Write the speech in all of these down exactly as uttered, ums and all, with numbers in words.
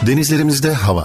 Denizlerimizde hava.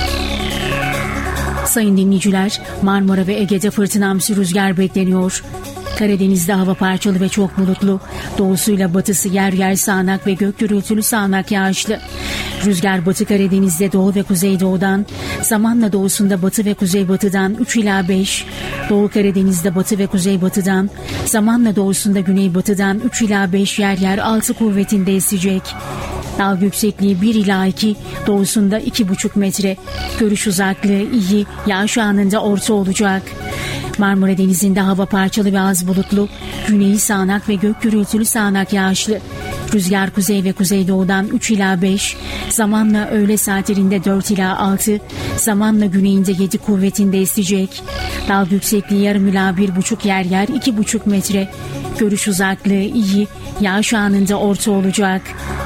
Sayın dinleyiciler, Marmara ve Ege'de fırtınamsı rüzgar bekleniyor. Karadeniz'de hava parçalı ve çok bulutlu. Doğusuyla batısı yer yer sağanak ve gök gürültülü sağanak yağışlı. Rüzgar Batı Karadeniz'de doğu ve kuzeydoğudan, zamanla doğusunda batı ve kuzeybatıdan üç ila beş, Doğu Karadeniz'de batı ve kuzeybatıdan, zamanla doğusunda güneybatıdan üç ila beş yer yer altı kuvvetinde esecek. Dalga yüksekliği bir ila iki, doğusunda iki buçuk metre. Görüş uzaklığı iyi, yağış anında orta olacak. Marmara Denizi'nde hava parçalı ve az bulutlu, güneyi sağanak ve gök gürültülü sağanak yağışlı. Rüzgar kuzey ve kuzeydoğudan üç ila beş, zamanla öğle saatlerinde dört ila altı, zamanla güneyinde yedi kuvvetinde esecek. Dalga yüksekliği yarım ila bir buçuk yer yer iki buçuk metre. Görüş uzaklığı iyi, yağış anında orta olacak.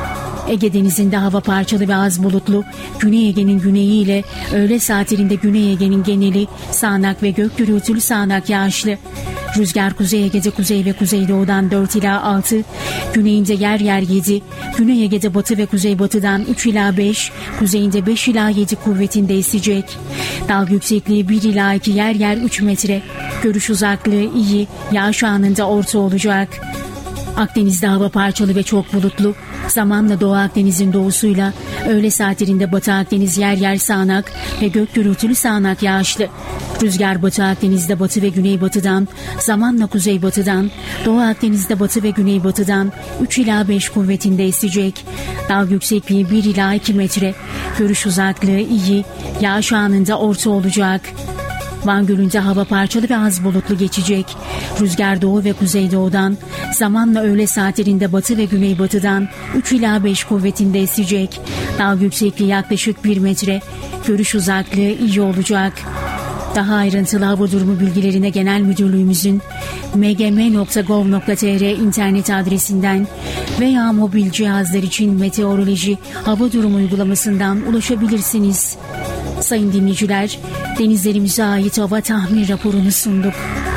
Ege Denizi'nde hava parçalı ve az bulutlu, Güney Ege'nin güneyi ile öğle saatlerinde Güney Ege'nin geneli sağanak ve gök gürültülü sağanak yağışlı. Rüzgar Kuzey Ege'de kuzey ve kuzeydoğudan dört ila altı, güneyinde yer yer yedi, Güney Ege'de batı ve kuzeybatıdan üç ila beş, kuzeyinde beş ila yedi kuvvetinde esecek. Dalga yüksekliği bir ila iki yer yer üç metre, görüş uzaklığı iyi, yağış anında orta olacak. Akdeniz'de hava parçalı ve çok bulutlu. Zamanla Doğu Akdeniz'in doğusuyla öğle saatlerinde Batı Akdeniz yer yer sağanak ve gök gürültülü sağanak yağışlı. Rüzgar Batı Akdeniz'de batı ve güneybatıdan, zamanla kuzeybatıdan, Doğu Akdeniz'de batı ve güneybatıdan üç ila beş kuvvetinde esecek. Dalga yüksekliği bir ila iki metre. Görüş uzaklığı iyi, yağış anında orta olacak. Van Gölü'nde hava parçalı ve az bulutlu geçecek. Rüzgar doğu ve kuzeydoğudan, zamanla öğle saatlerinde batı ve güneybatıdan üç ila beş kuvvetinde esecek. Dalga yüksekliği yaklaşık bir metre. Görüş uzaklığı iyi olacak. Daha ayrıntılı hava durumu bilgilerine Genel Müdürlüğümüzün m g m nokta gov nokta t r internet adresinden veya mobil cihazlar için meteoroloji hava durumu uygulamasından ulaşabilirsiniz. Sayın dinleyiciler, denizlerimize ait hava tahmin raporunu sunduk.